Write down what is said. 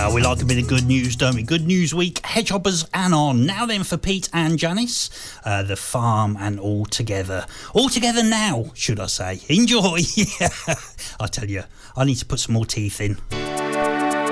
We like a bit of good news, don't we? Good news week, Hedgehoppers and on. Now then for Pete and Janice, The Farm and All Together. All Together now, should I say. Enjoy. I tell you, I need to put some more teeth in.